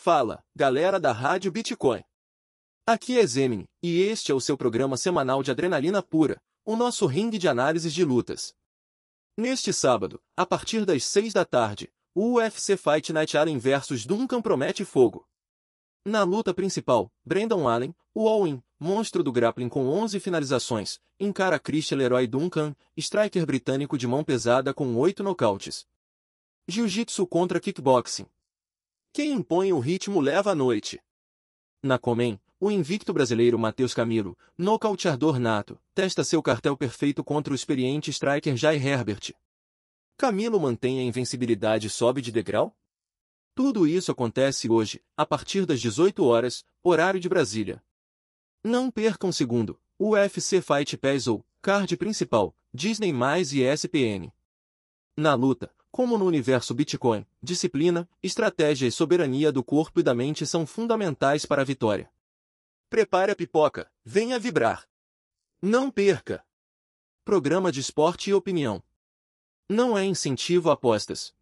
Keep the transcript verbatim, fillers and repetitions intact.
Fala, galera da Rádio Bitcoin. Aqui é Zemini, e este é o seu programa semanal de adrenalina pura, o nosso ringue de análises de lutas. Neste sábado, a partir das seis da tarde, o U F C Fight Night Allen versus Duncan promete fogo. Na luta principal, Brendan Allen, o all-in, monstro do grappling com onze finalizações, encara Christian Leroy Duncan, striker britânico de mão pesada com oito nocautes. Jiu-jitsu contra kickboxing. Quem impõe o ritmo leva a noite. Na Comen, o invicto brasileiro Matheus Camilo, nocauteador nato, testa seu cartel perfeito contra o experiente striker Jai Herbert. Camilo mantém a invencibilidade e sobe de degrau? Tudo isso acontece hoje, a partir das dezoito horas, horário de Brasília. Não percam um segundo, U F C Fight Pass ou card principal, Disney mais, e E S P N. Na luta, como no universo Bitcoin, disciplina, estratégia e soberania do corpo e da mente são fundamentais para a vitória. Prepare a pipoca, venha vibrar. Não perca! Programa de esporte e opinião. Não é incentivo a apostas.